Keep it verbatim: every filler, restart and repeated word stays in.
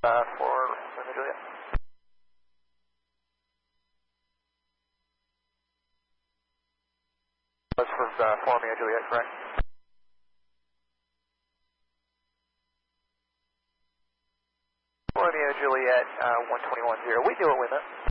Uh, for Romeo Juliet. That's for uh, for Romeo Juliet, correct? Romeo Juliet, uh, one twenty-one zero. We do it with it.